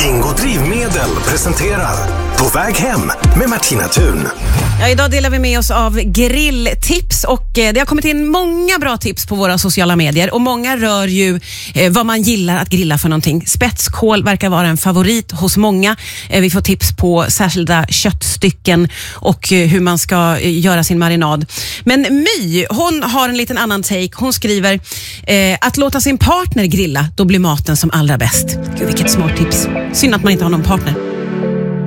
Dingo Drivmedel presenterar På väg hem med Martina Thun. Ja, idag delar vi med oss av grilltips och det har kommit in många bra tips på våra sociala medier och många rör ju vad man gillar att grilla för någonting. Spetskål verkar vara en favorit hos många. Vi får tips på särskilda köttstycken och hur man ska göra sin marinad. Men My, hon har en liten annan take. Hon skriver att låta sin partner grilla, då blir maten som allra bäst. Gud, vilket smart tips. Synd att man inte har någon partner.